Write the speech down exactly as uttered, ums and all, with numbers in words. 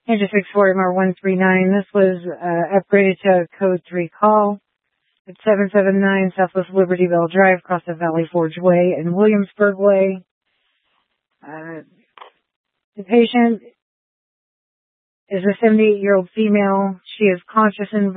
Engine six four M R one three nine. This was uh, upgraded to a code three call. It's seven seven nine Southwest Liberty Bell Drive, across the Valley Forge Way and Williamsburg Way. Uh, the patient is a seventy-eight-year-old female. She is conscious and